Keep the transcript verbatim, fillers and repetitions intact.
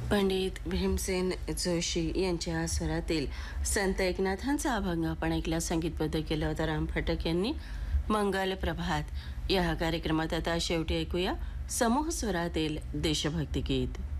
पंडित भीमसेन जोशी यांच्या स्वरातील संत एकनाथांचा अभंग आपण ऐकला. संगीतबद्ध केलं होतं राम फटक यांनी. मंगल प्रभात या कार्यक्रमात आता शेवटी ऐकूया समूह स्वरातील देशभक्ती गीत.